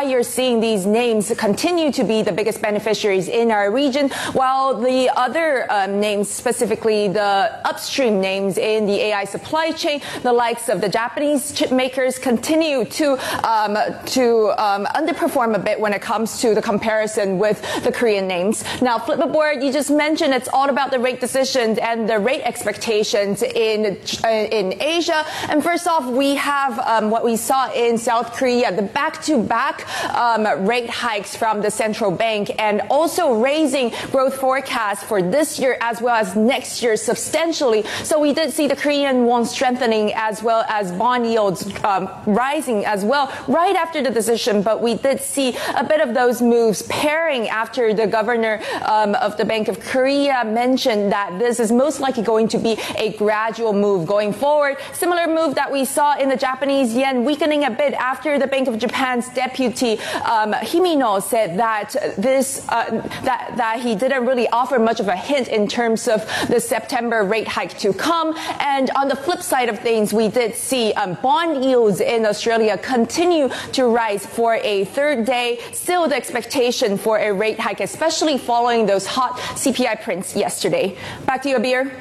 why you're seeing these names continue to be the biggest beneficiaries in our region, while the other names, specifically the upstream names in the AI supply chain, the likes of the Japanese chip makers, continue to underperform a bit when it comes to the comparison with the Korean names. Now, Flipboard, you just mentioned it's all about the rate decisions and the rate expectations in Asia. And first off, we have what we saw in South Korea, the back-to-back rate hikes from the central bank, and also raising growth forecasts for this year as well as next year substantially. So we did see the Korean won strengthening as well as bond yields rising as well right after the decision. But we did see a bit of those moves pairing after the governor of the Bank of Korea mentioned that this is most likely going to be a gradual move going forward. Similar move that we saw in the Japanese yen weakening a bit after the Bank of Japan's deputy Himino said that that he didn't really offer much of a hint in terms of the September rate hike to come. And on the flip side of things, we did see bond yields in Australia continue to rise for a third day. Still the expectation for a rate hike, especially following those hot CPI prints yesterday. Back to you, Abir.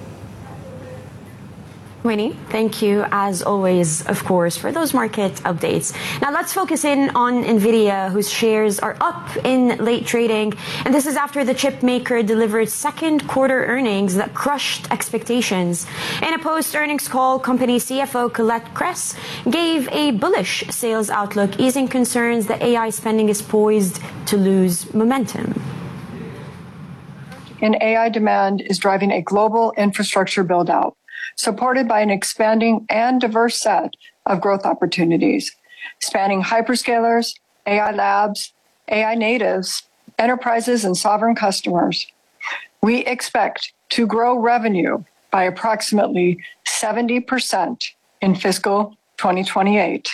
Winnie, thank you as always, of course, for those market updates. Now let's focus in on NVIDIA, whose shares are up in late trading. And this is after the chip maker delivered second quarter earnings that crushed expectations. In a post-earnings call, company CFO Colette Kress gave a bullish sales outlook, easing concerns that AI spending is poised to lose momentum. And AI demand is driving a global infrastructure build-out, supported by an expanding and diverse set of growth opportunities, spanning hyperscalers, AI labs, AI natives, enterprises, and sovereign customers. We expect to grow revenue by approximately 70% in fiscal 2028.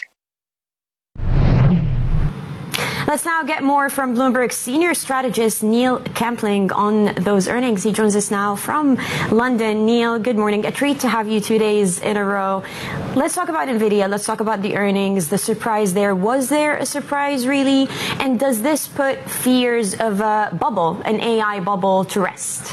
Let's now get more from Bloomberg senior strategist Neil Campling on those earnings. He joins us now from London. Neil, good morning. A treat to have you 2 days in a row. Let's talk about NVIDIA. Let's talk about the earnings, the surprise there. Was there a surprise, really? And does this put fears of a bubble, an AI bubble, to rest?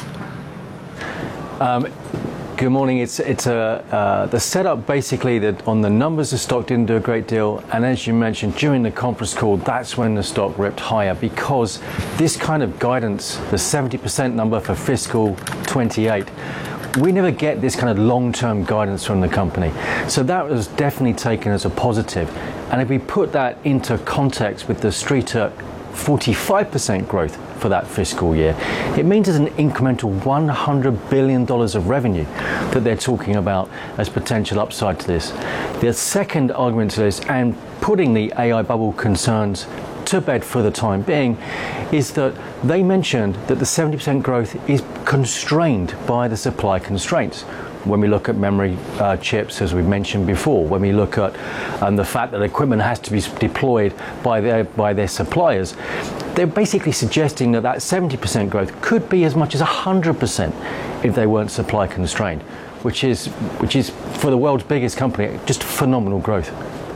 Good morning. It's the setup basically that on the numbers the stock didn't do a great deal, and as you mentioned during the conference call, that's when the stock ripped higher, because this kind of guidance, the 70% number for fiscal 28, we never get this kind of long-term guidance from the company. So that was definitely taken as a positive. And if we put that into context with the street at 45% growth for that fiscal year, it means there's an incremental $100 billion of revenue that they're talking about as potential upside to this. The second argument to this, and putting the AI bubble concerns to bed for the time being, is that they mentioned that the 70% growth is constrained by the supply constraints. When we look at memory chips, as we've mentioned before, when we look at the fact that equipment has to be deployed by their suppliers, they're basically suggesting that that 70% growth could be as much as 100% if they weren't supply constrained, which is for the world's biggest company just phenomenal growth.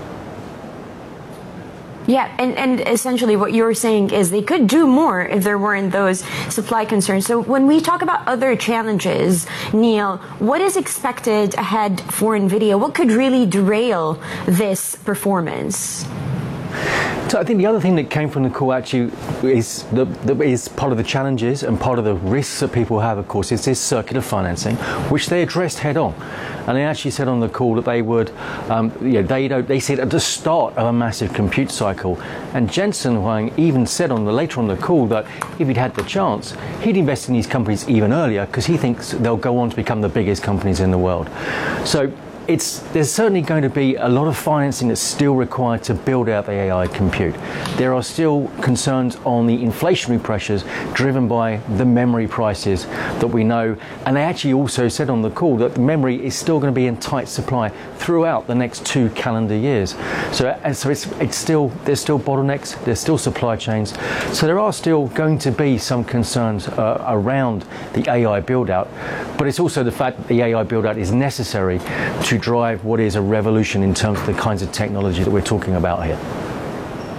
Yeah, and essentially what you're saying is they could do more if there weren't those supply concerns. So when we talk about other challenges, Neil, what is expected ahead for NVIDIA? What could really derail this performance? So I think the other thing that came from the call actually is part of the challenges and part of the risks that people have, of course, is this circular financing, which they addressed head on. And they actually said on the call that they would, they said at the start of a massive compute cycle. And Jensen Huang even said later on the call that if he'd had the chance, he'd invest in these companies even earlier because he thinks they'll go on to become the biggest companies in the world. So there's certainly going to be a lot of financing that's still required to build out the AI compute. There are still concerns on the inflationary pressures driven by the memory prices that we know. And they actually also said on the call that the memory is still going to be in tight supply throughout the next 2 calendar years. So there's still bottlenecks, there's still supply chains. So there are still going to be some concerns around the AI build out. But it's also the fact that the AI build out is necessary to drive what is a revolution in terms of the kinds of technology that we're talking about here.